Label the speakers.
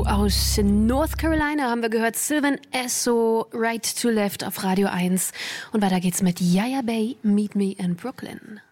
Speaker 1: aus North Carolina haben wir gehört. Sylvan Esso, Right to Left auf Radio 1. Und weiter geht's mit Yaya Bay, Meet Me in Brooklyn.